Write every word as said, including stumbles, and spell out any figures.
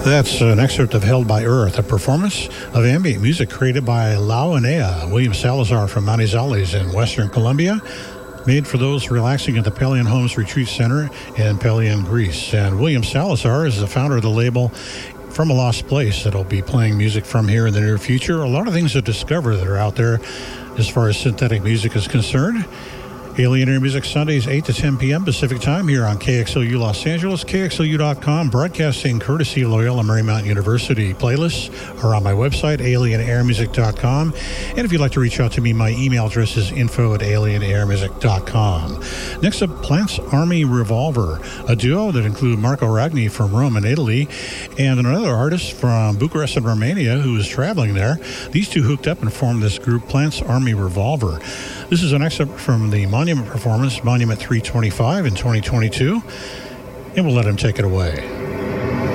That's an excerpt of Held by Earth, a performance of ambient music created by Lauanea, William Salazar from Manizales in Western Colombia, made for those relaxing at the Pelion Homes Retreat Center in Pelion, Greece. And William Salazar is the founder of the label From a Lost Place that'll be playing music from here in the near future. A lot of things to discover that are out there as far as synthetic music is concerned. Alien Air Music Sundays, eight to ten p.m. Pacific Time here on K X L U Los Angeles, K X L U dot com, broadcasting courtesy of Loyola Marymount University. Playlists are on my website, alien air music dot com. And if you'd like to reach out to me, my email address is info at alien air music dot com. Next up, Plants Army Revolver, a duo that include Marco Ragni from Rome in Italy and another artist from Bucharest in Romania who is traveling there. These two hooked up and formed this group, Plants Army Revolver. This is an excerpt from the Monument performance, Monument three twenty-five in twenty twenty-two, and we'll let him take it away.